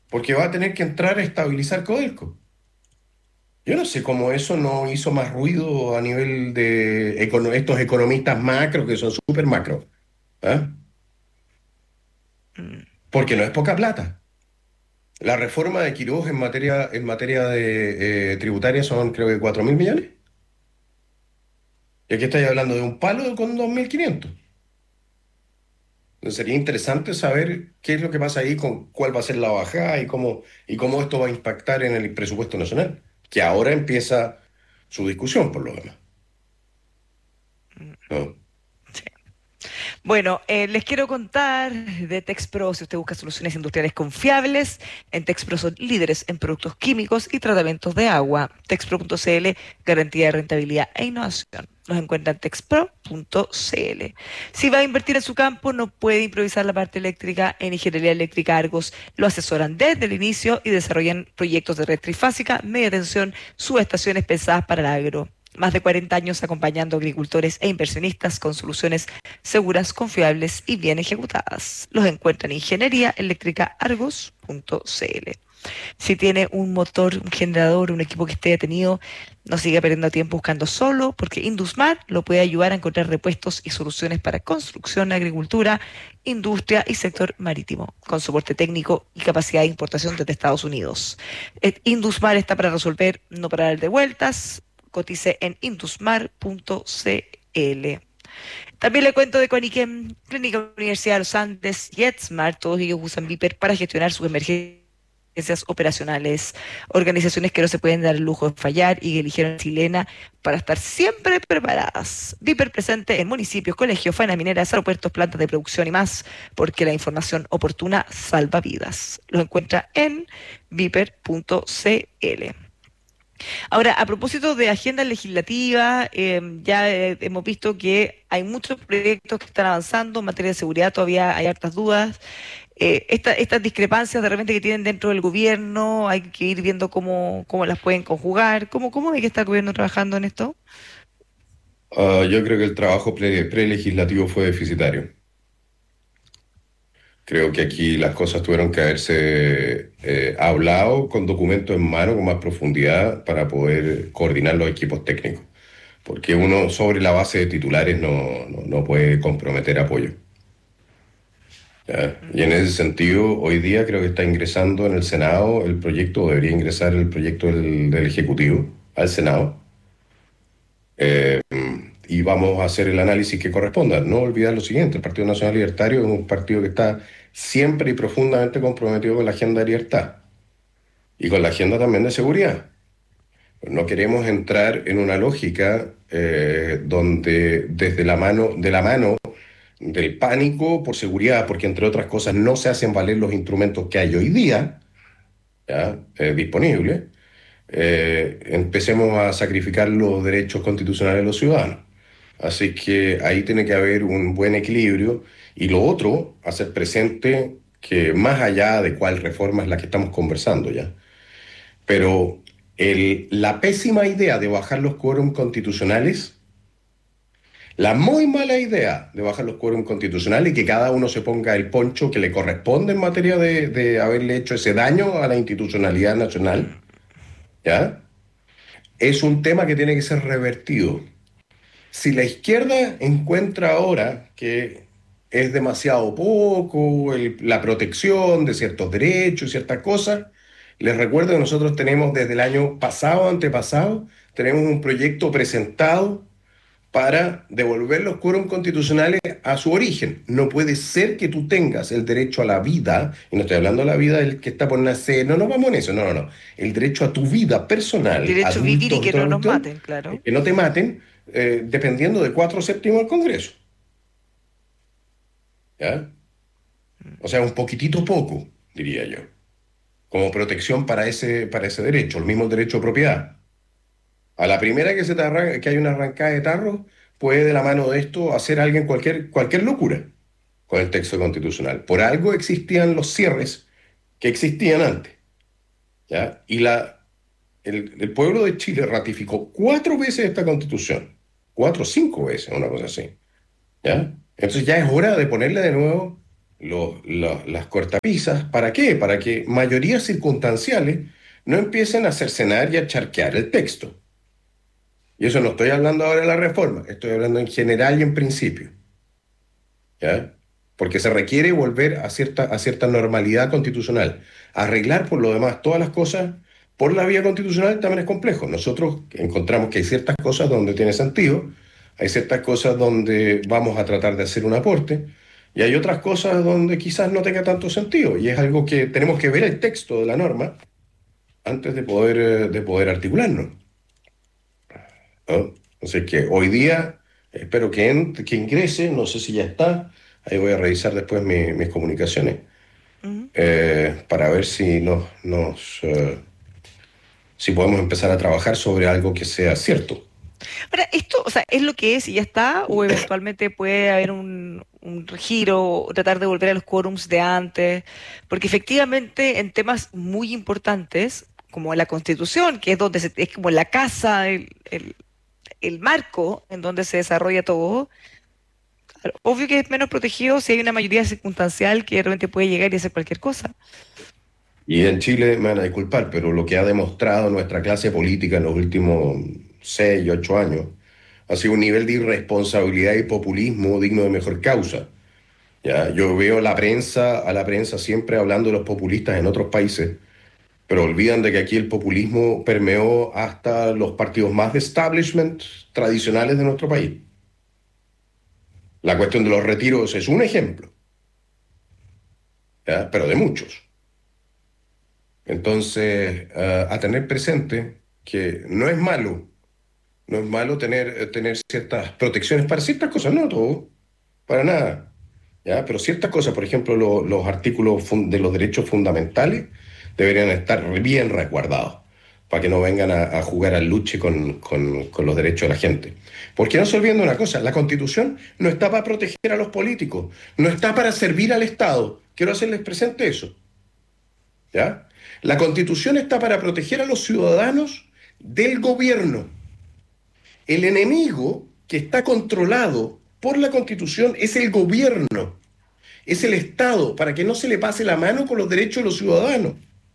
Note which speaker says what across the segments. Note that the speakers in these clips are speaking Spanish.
Speaker 1: porque va a tener que entrar a estabilizar Codelco. Yo no sé cómo eso no hizo más ruido a nivel de estos economistas macro que son súper macro. ¿Ah?
Speaker 2: Mm.
Speaker 1: Porque no es poca plata. La reforma de Quirós en materia de tributaria son creo que 4.000 millones. Y aquí estáis hablando de un palo con 2.500. Entonces sería interesante saber qué es lo que pasa ahí, con cuál va a ser la bajada y cómo esto va a impactar en el presupuesto nacional, que ahora empieza su discusión por lo demás. ¿No?
Speaker 2: Sí. Bueno, les quiero contar de TexPro. Si usted busca soluciones industriales confiables, en TexPro son líderes en productos químicos y tratamientos de agua. TexPro.cl, garantía de rentabilidad e innovación. Los encuentra en texpro.cl. Si va a invertir en su campo, no puede improvisar la parte eléctrica. En Ingeniería Eléctrica Argos lo asesoran desde el inicio y desarrollan proyectos de red trifásica, media tensión, subestaciones pensadas para el agro. Más de 40 años acompañando a agricultores e inversionistas con soluciones seguras, confiables y bien ejecutadas. Los encuentra en Ingeniería Eléctrica Argos.cl. Si tiene un motor, un generador, un equipo que esté detenido, no siga perdiendo tiempo buscando solo, porque Indusmar lo puede ayudar a encontrar repuestos y soluciones para construcción, agricultura, industria y sector marítimo, con soporte técnico y capacidad de importación desde Estados Unidos. Indusmar está para resolver, no para dar de vueltas. Cotice en indusmar.cl. También le cuento de Coniquem, Clínica Universidad de los Andes, JetSmart, todos ellos usan Viper para gestionar sus emergencias operacionales, organizaciones que no se pueden dar el lujo de fallar y que eligieron Chilena para estar siempre preparadas. Viper presente en municipios, colegios, faenas mineras, aeropuertos, plantas de producción y más, porque la información oportuna salva vidas. Lo encuentra en viper.cl. Ahora, a propósito de agenda legislativa, ya hemos visto que hay muchos proyectos que están avanzando en materia de seguridad, todavía hay hartas dudas. Estas discrepancias de repente que tienen dentro del gobierno, hay que ir viendo cómo las pueden conjugar. ¿Cómo hay que estar el gobierno trabajando en esto?
Speaker 1: Yo creo que el trabajo prelegislativo fue deficitario. Creo que aquí las cosas tuvieron que haberse hablado con documentos en mano con más profundidad para poder coordinar los equipos técnicos. Porque uno sobre la base de titulares no puede comprometer apoyo. ¿Ya? Y en ese sentido, hoy día creo que está ingresando en el Senado el proyecto, o debería ingresar el proyecto del Ejecutivo al Senado, y vamos a hacer el análisis que corresponda. No olvidar lo siguiente, el Partido Nacional Libertario es un partido que está siempre y profundamente comprometido con la agenda de libertad y con la agenda también de seguridad. No queremos entrar en una lógica donde desde de la mano del pánico por seguridad, porque entre otras cosas no se hacen valer los instrumentos que hay hoy día, ¿ya? Disponibles, empecemos a sacrificar los derechos constitucionales de los ciudadanos. Así que ahí tiene que haber un buen equilibrio. Y lo otro, hacer presente que más allá de cuál reforma es la que estamos conversando ya, pero la pésima idea de bajar los quórum constitucionales, la muy mala idea de bajar los quórum constitucionales y que cada uno se ponga el poncho que le corresponde en materia de haberle hecho ese daño a la institucionalidad nacional, ¿ya? Es un tema que tiene que ser revertido. Si la izquierda encuentra ahora que es demasiado poco la protección de ciertos derechos y ciertas cosas, les recuerdo que nosotros tenemos desde el año pasado, antepasado, tenemos un proyecto presentado para devolver los quórum constitucionales a su origen. No puede ser que tú tengas el derecho a la vida, y no estoy hablando de la vida del que está por nacer, no nos vamos en eso, no. El derecho a tu vida personal,
Speaker 2: Derecho a vivir y
Speaker 1: adultos y
Speaker 2: que
Speaker 1: toda
Speaker 2: no
Speaker 1: la
Speaker 2: nos
Speaker 1: cuestión,
Speaker 2: maten, claro.
Speaker 1: que no te maten, dependiendo de 4/7 del Congreso, ¿ya? O sea, un poquitito poco, diría yo, como protección para ese derecho, el mismo derecho de propiedad. A la primera que se te que hay una arrancada de tarro, puede de la mano de esto hacer alguien cualquier locura con el texto constitucional. Por algo existían los cierres que existían antes, ¿ya? Y el pueblo de Chile ratificó 4 veces esta constitución, 4 o 5 veces, una cosa así, ¿ya? Entonces ya es hora de ponerle de nuevo. las cortapisas. ¿Para qué? Para que mayorías circunstanciales no empiecen a cercenar y a charquear el texto. Y eso no estoy hablando ahora de la reforma, estoy hablando en general y en principio. ¿Ya? Porque se requiere volver a cierta normalidad constitucional. Arreglar por lo demás todas las cosas por la vía constitucional también es complejo. Nosotros encontramos que hay ciertas cosas donde tiene sentido, hay ciertas cosas donde vamos a tratar de hacer un aporte, y hay otras cosas donde quizás no tenga tanto sentido, y es algo que tenemos que ver el texto de la norma antes de poder articularnos, ¿no? Así que hoy día espero que ingrese, no sé si ya está, ahí voy a revisar después mis comunicaciones,
Speaker 2: Ujú.
Speaker 1: para ver si podemos empezar a trabajar sobre algo que sea cierto.
Speaker 2: Ahora, esto, o sea, ¿es lo que es y ya está? ¿O eventualmente puede haber un giro o tratar de volver a los quórums de antes? Porque efectivamente en temas muy importantes, como la Constitución, que es donde es como la casa, el marco en donde se desarrolla todo, claro, obvio que es menos protegido si hay una mayoría circunstancial que de repente puede llegar y hacer cualquier cosa.
Speaker 1: Y en Chile, me van a disculpar, pero lo que ha demostrado nuestra clase política en los últimos 6 y 8 años ha sido un nivel de irresponsabilidad y populismo digno de mejor causa. ¿Ya? Yo veo a la prensa siempre hablando de los populistas en otros países, pero olvidan de que aquí el populismo permeó hasta los partidos más de establishment tradicionales de nuestro país. La cuestión de los retiros es un ejemplo, ¿ya? Pero de muchos. Entonces, a tener presente que no es malo tener ciertas protecciones para ciertas cosas, no todo, para nada, ¿ya? Pero ciertas cosas, por ejemplo, los artículos de los derechos fundamentales deberían estar bien resguardados para que no vengan a jugar al luche con los derechos de la gente. Porque no se olviden una cosa, la Constitución no está para proteger a los políticos, no está para servir al Estado. Quiero hacerles presente eso. ¿Ya? La Constitución está para proteger a los ciudadanos del gobierno. El enemigo que está controlado por la Constitución es el gobierno, es el Estado, para que no se le pase la mano con los derechos de los ciudadanos.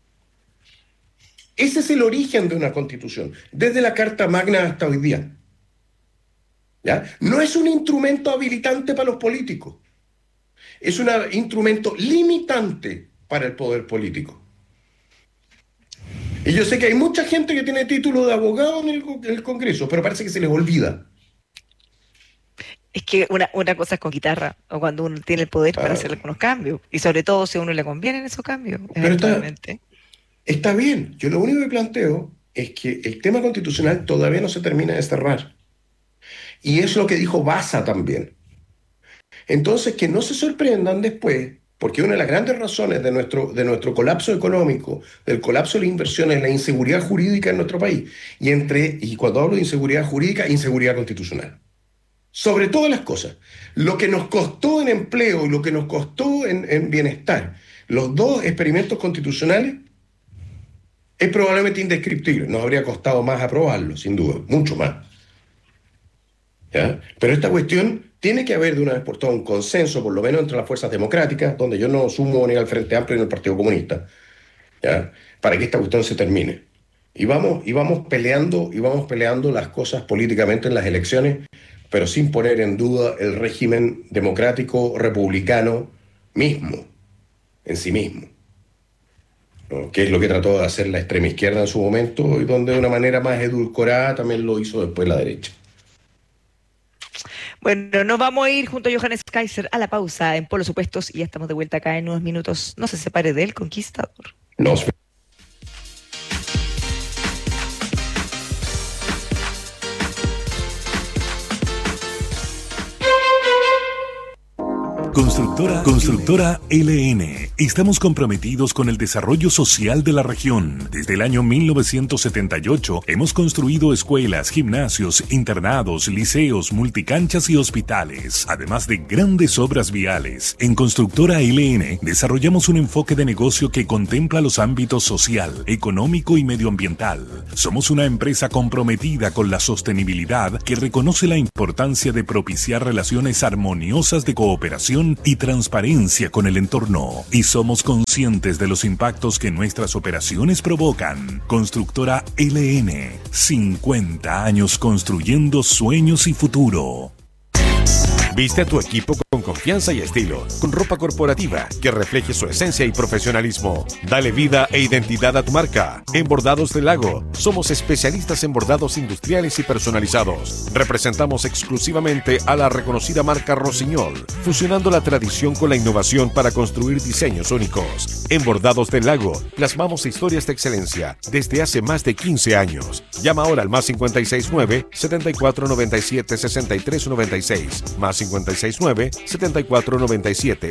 Speaker 1: Ese es el origen de una Constitución, desde la Carta Magna hasta hoy día. ¿Ya? No es un instrumento habilitante para los políticos, es un instrumento limitante para el poder político. Y yo sé que hay mucha gente que tiene título de abogado en el Congreso, pero parece que se les olvida.
Speaker 2: Es que una cosa es con guitarra, o cuando uno tiene el poder para
Speaker 1: Ah,
Speaker 2: hacer algunos cambios, y sobre todo si a uno le convienen esos cambios,
Speaker 1: pero
Speaker 2: eventualmente.
Speaker 1: está bien. Yo lo único que planteo es que el tema constitucional todavía no se termina de cerrar. Y es lo que dijo Baza también. Entonces, que no se sorprendan después, porque una de las grandes razones de nuestro colapso económico, del colapso de las inversiones, es la inseguridad jurídica en nuestro país. Y cuando hablo de inseguridad jurídica, inseguridad constitucional. Sobre todas las cosas. Lo que nos costó en empleo y lo que nos costó en bienestar, los dos experimentos constitucionales, es probablemente indescriptible. Nos habría costado más aprobarlo, sin duda, mucho más. ¿Ya? Pero esta cuestión tiene que haber de una vez por todas un consenso, por lo menos entre las fuerzas democráticas, donde yo no sumo ni al Frente Amplio ni al Partido Comunista, ¿ya? Para que esta cuestión se termine. Y vamos peleando las cosas políticamente en las elecciones, pero sin poner en duda el régimen democrático republicano mismo, en sí mismo, ¿no? Que es lo que trató de hacer la extrema izquierda en su momento y donde de una manera más edulcorada también lo hizo después la derecha.
Speaker 2: Bueno, nos vamos a ir junto a Johannes Kaiser a la pausa en Polos Opuestos y ya estamos de vuelta acá en unos minutos. No se separe del conquistador.
Speaker 1: Nos
Speaker 3: Constructora LN. Estamos comprometidos con el desarrollo social de la región. Desde el año 1978 hemos construido escuelas, gimnasios, internados, liceos, multicanchas y hospitales, además de grandes obras viales. En Constructora LN desarrollamos un enfoque de negocio que contempla los ámbitos social, económico y medioambiental. Somos una empresa comprometida con la sostenibilidad que reconoce la importancia de propiciar relaciones armoniosas de cooperación y transparencia con el entorno y somos conscientes de los impactos que nuestras operaciones provocan. Constructora LN, 50 años construyendo sueños y futuro.
Speaker 4: Viste a tu equipo con confianza y estilo, con ropa corporativa que refleje su esencia y profesionalismo. Dale vida e identidad a tu marca. En Bordados del Lago, somos especialistas en bordados industriales y personalizados. Representamos exclusivamente a la reconocida marca Rossignol, fusionando la tradición con la innovación para construir diseños únicos. En Bordados del Lago, plasmamos historias de excelencia desde hace más de 15 años. Llama ahora al +569 7497 6396, +569 7497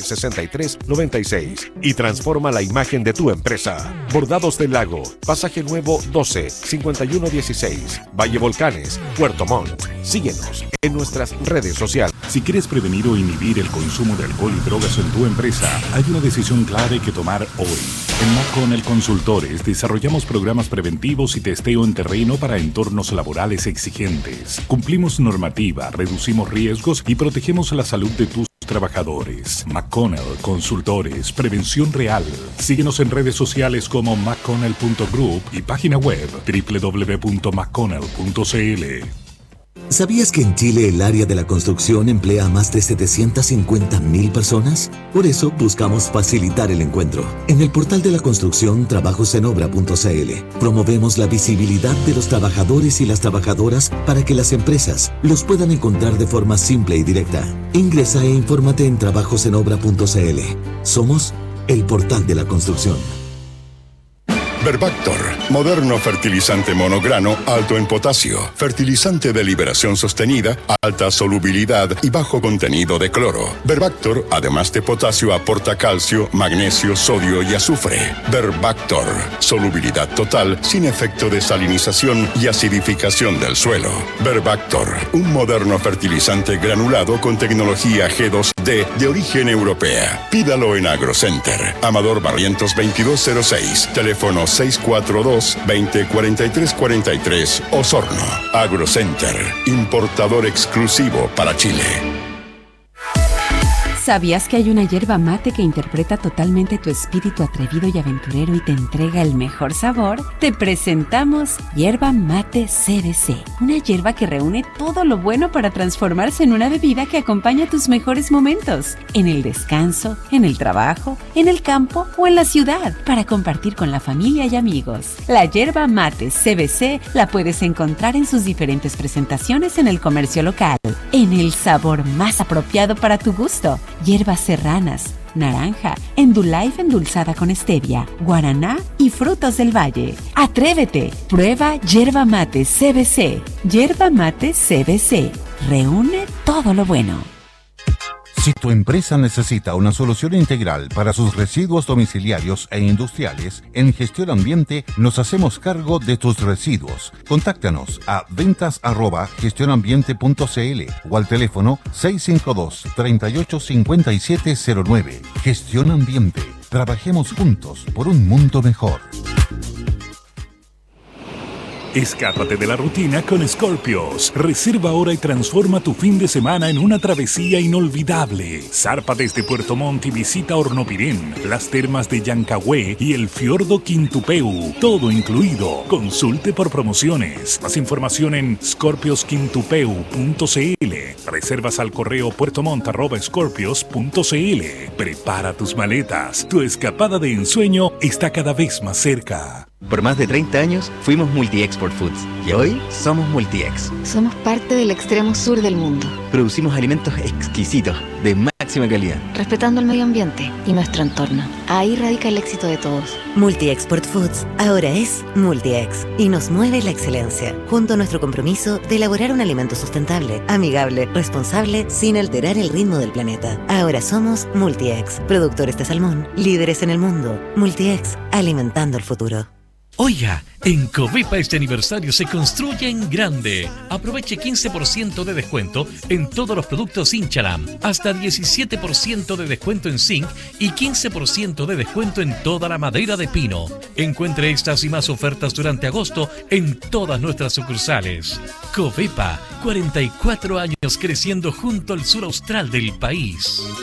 Speaker 4: 6396 y transforma la imagen de tu empresa. Bordados del Lago, Pasaje Nuevo 12 5116, Valle Volcanes, Puerto Montt. Síguenos en nuestras redes sociales.
Speaker 3: Si quieres prevenir o inhibir el consumo de alcohol y drogas en tu empresa, hay una decisión clave que tomar hoy. En McConnell Consultores desarrollamos programas preventivos y testeo en terreno para entornos laborales exigentes. Cumplimos normativa, reducimos riesgos y protegemos la salud de tus trabajadores. McConnell Consultores, prevención real. Síguenos en redes sociales como mcconnell.group y página web www.mcconnell.cl.
Speaker 5: ¿Sabías que en Chile el área de la construcción emplea a más de 750.000 personas? Por eso buscamos facilitar el encuentro. En el portal de la construcción trabajosenobra.cl promovemos la visibilidad de los trabajadores y las trabajadoras para que las empresas los puedan encontrar de forma simple y directa. Ingresa e infórmate en trabajosenobra.cl. Somos el portal de la construcción.
Speaker 6: Verbactor, moderno fertilizante monograno alto en potasio, fertilizante de liberación sostenida, alta solubilidad y bajo contenido de cloro. Verbactor, además de potasio, aporta calcio, magnesio, sodio y azufre. Verbactor, solubilidad total, sin efecto de salinización y acidificación del suelo. Verbactor, un moderno fertilizante granulado con tecnología G2D de origen europea. Pídalo en AgroCenter. Amador Barrientos 2206, teléfono 642-2043-43, Osorno. AgroCenter, importador exclusivo para Chile.
Speaker 7: ¿Sabías que hay una yerba mate que interpreta totalmente tu espíritu atrevido y aventurero y te entrega el mejor sabor? Te presentamos Yerba Mate CBC, una yerba que reúne todo lo bueno para transformarse en una bebida que acompaña tus mejores momentos, en el descanso, en el trabajo, en el campo o en la ciudad, para compartir con la familia y amigos. La Yerba Mate CBC la puedes encontrar en sus diferentes presentaciones en el comercio local, en el sabor más apropiado para tu gusto. Hierbas serranas, naranja, Endullife endulzada con stevia, guaraná y frutos del valle. ¡Atrévete! Prueba Yerba Mate CBC. Yerba Mate CBC. Reúne todo lo bueno.
Speaker 8: Si tu empresa necesita una solución integral para sus residuos domiciliarios e industriales, en Gestión Ambiente nos hacemos cargo de tus residuos. Contáctanos a ventas@gestionambiente.cl o al teléfono 652-385709. Gestión Ambiente. Trabajemos juntos por un mundo mejor.
Speaker 3: Escápate de la rutina con Scorpios. Reserva ahora y transforma tu fin de semana en una travesía inolvidable. Zarpa desde Puerto Montt y visita Hornopirén, las termas de Yancahue y el fiordo Quintupeu. Todo incluido. Consulte por promociones. Más información en scorpiosquintupeu.cl. Reservas al correo puertomont@scorpios.cl. Prepara tus maletas. Tu escapada de ensueño está cada vez más cerca.
Speaker 9: Por más de 30 años fuimos Multi-Export Foods y hoy somos Multi-Ex.
Speaker 10: Somos parte del extremo sur del mundo.
Speaker 9: Producimos alimentos exquisitos, de máxima calidad,
Speaker 10: respetando el medio ambiente y nuestro entorno. Ahí radica el éxito de todos.
Speaker 11: Multi-Export Foods ahora es Multi-Ex y nos mueve la excelencia, junto a nuestro compromiso de elaborar un alimento sustentable, amigable, responsable, sin alterar el ritmo del planeta. Ahora somos Multi-Ex, productores de salmón, líderes en el mundo. Multi-Ex, alimentando el futuro.
Speaker 12: Oiga, en Covepa este aniversario se construye en grande. Aproveche 15% de descuento en todos los productos Inchalam, hasta 17% de descuento en zinc y 15% de descuento en toda la madera de pino. Encuentre estas y más ofertas durante agosto en todas nuestras sucursales. Covepa, 44 años creciendo junto al sur austral del país.